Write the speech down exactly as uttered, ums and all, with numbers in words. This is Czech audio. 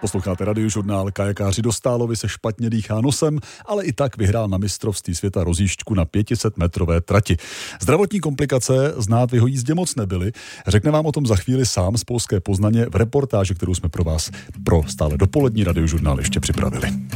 Posloucháte Radiožurnál. Kajakáři Dostálovi se špatně dýchá nosem, ale i tak vyhrál na mistrovství světa rozjížďku na pět set metrové trati. Zdravotní komplikace znát v jeho jízdě moc nebyly. Řekne vám o tom za chvíli sám z polské Poznaně v reportáži, kterou jsme pro vás pro stále dopolední Radiožurnál ještě připravili.